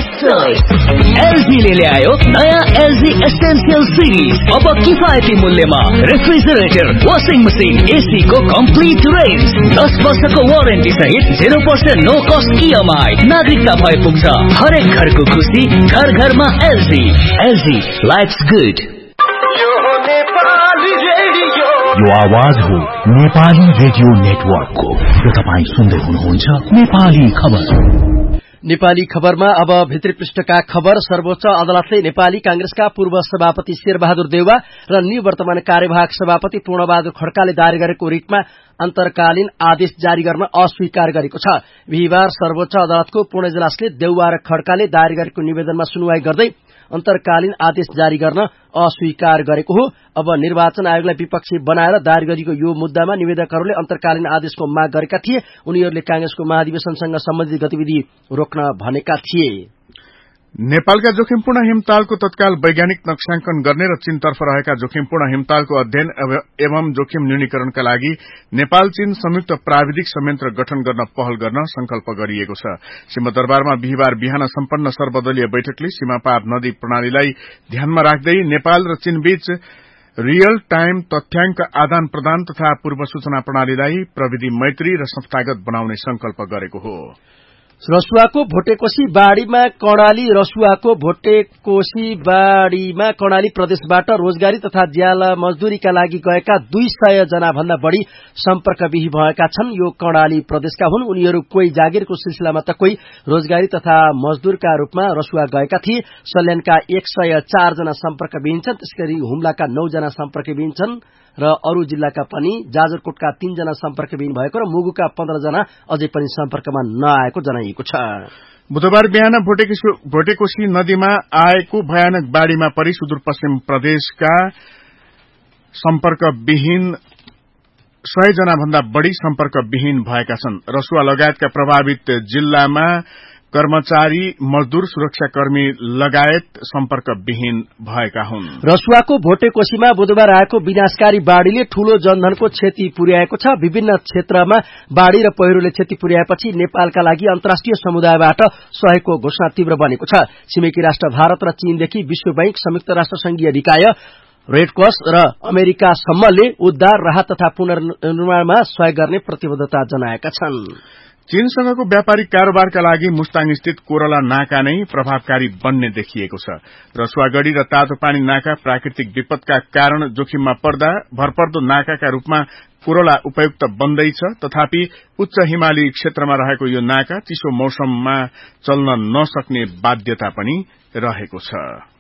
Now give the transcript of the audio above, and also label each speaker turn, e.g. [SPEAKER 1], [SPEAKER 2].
[SPEAKER 1] LG ले ल्यायो नयाँ एलजी एसेन्शियल सिरिज। अब किफायती मूल्यमा रेफ्रिजरेटर, वाशिङ मसिन, एसी को कम्प्लिट रेन्ज, 10 वर्षको वारेन्टी सहित 0% नो कस्ट इएमआई। नागरिकता भए पुग्छ हरेक घरको खुशी, घर घरमा एलजी। LG lives good.
[SPEAKER 2] यो आवाज हो नेपाली रेडियो नेटवर्कको। यो तपाईँ सुन्दै हुनुहुन्छ नेपाली खबर।
[SPEAKER 3] नेपाली खबरमा अब भित्री पृष्ठका खबर। सर्वोच्च अदालतले नेपाली कांग्रेसका पूर्व सभापति शेरबहादुर देउवा र निवर्तमान कार्यवाहक सभापति पूर्णबहादुर खड्काले दायर गरेको रिटमा अन्तर्कालीन आदेश जारी गर्न अस्वीकार गरेको छ। बिहिबार सर्वोच्च अदालतको पूर्ण इजलासले देउवा र खड्काले दायर गरेको निवेदनमा सुनवाई गर्दै अन्तर्कालीन आदेश जारी गर्न अस्वीकार गरेको हो। अब निर्वाचन आयोगलाई विपक्षी बनाएर दायर गरिएको यो मुद्दामा निवेदकहरूले अन्तर्कालीन आदेशको माग गरेका थिए। उनीहरूले कांग्रेसको महाधिवेशनसँग सम्बन्धित गतिविधि रोक्न भनेका थिए।
[SPEAKER 4] नेपालका जोखिमपूर्ण हिमतालको तत्काल वैज्ञानिक नक्साङ्कन गर्ने र चीनतर्फ रहेका जोखिमपूर्ण हिमतालको अध्ययन एवं जोखिम न्यूनीकरणका लागि नेपाल चीन संयुक्त प्राविधिक संयन्त्र गठन गर्न पहल गर्न संकल्प गरिएको छ। सिंहदरबारमा बिहिबार बिहान सम्पन्न सर्वदलीय बैठकले सीमापार नदी प्रणालीलाई ध्यानमा राख्दै नेपाल र चीनबीच रियल टाइम तथ्याङ्क आदान प्रदान तथा पूर्व सूचना प्रणालीलाई प्रविधि मैत्री र संस्थागत बनाउने संकल्प गरेको हो।
[SPEAKER 3] रसुवाको भोटेकोशी बाढ़ीमा कर्णाली प्रदेशबाट रोजगारी तथा ज्याला मजदूरीका लागि गएका 200 जना भन्दा बढ़ी सम्पर्कविहीन भएका छन्। यो कर्णाली प्रदेशका हुन्। उनीहरू कोही जागिरको सिलसिलामा त कोही रोजगारी तथा मजदूरका रूपमा रसुवा गएका थिए। सल्यानका 104 जना सम्पर्कविहीन छन्। त्यसगरी हुम्लाका 9 जना सम्पर्कविहीन छन् र अरू जिल्लाका पनि जाजरकोटका 3 जना सम्पर्कविहीन भएको र मुगुका 15 जना अझै पनि सम्पर्कमा नआएको जनाइएको छ।
[SPEAKER 4] बुधबार बिहान भोटेकोशी नदीमा आएको भयानक बाढ़ीमा परि सुदूरपश्चिम प्रदेशका सम्पर्कविहीन 100 जना भन्दा बढ़ी सम्पर्कविहीन भएका छन्। रसुवा लगायतका प्रभावित जिल्लामा कर्मचारी, मजदूर, सुरक्षाकर्मी लगायत सम्पर्कविहीन भएका हुन्।
[SPEAKER 3] रसुवाको भोटेकोशीमा बुधबार आएको विनाशकारी बाढ़ीले ठूलो जनधनको क्षति पुर्याएको छ। विभिन्न क्षेत्रमा बाढ़ी र पहिरोले क्षति पुर्याएपछि नेपालका लागि अन्तर्राष्ट्रिय समुदायबाट सहयोगको घोषणा तीव्र बनेको छ। छिमेकी राष्ट्र भारत र चीनदेखि विश्व बैंक, संयुक्त राष्ट्र संघीय निकाय, रेडक्रस र अमेरिकासम्मले उद्धार, राहत तथा पुनर्निर्माणमा सहयोग गर्ने प्रतिबद्धता जनाएका छन्।
[SPEAKER 4] चीनसँगको व्यापारिक कारोबारका लागि मुस्ताङ स्थित कोरला नाका नै प्रभावकारी बन्ने देखिएको छ। रसुवागढ़ी र तातो पानी नाका प्राकृतिक विपदका कारण जोखिममा पर्दा भरपर्दो नाकाका रूपमा कोरला उपयुक्त बन्दैछ। तथापि उच्च हिमाली क्षेत्रमा रहेको यो नाका चिसो मौसममा चल्न नसक्ने बाध्यता पनि रहेको छ।